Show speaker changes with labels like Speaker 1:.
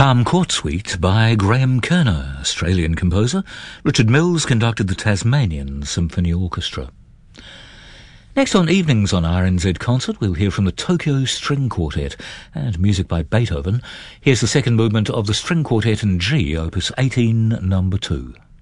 Speaker 1: Palm Court Suite by Graham Kerner, Australian composer. Richard Mills conducted the Tasmanian Symphony Orchestra. Next on Evenings on RNZ Concert, we'll hear from the Tokyo String Quartet and music by Beethoven. Here's the second movement of the String Quartet in G, Opus 18, number 2.